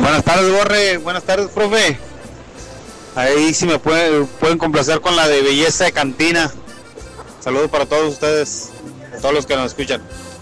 Buenas tardes, Borre. Buenas tardes, profe. Ahí sí me pueden complacer con la de Belleza de Cantina. Saludos para todos ustedes, a todos los que nos escuchan.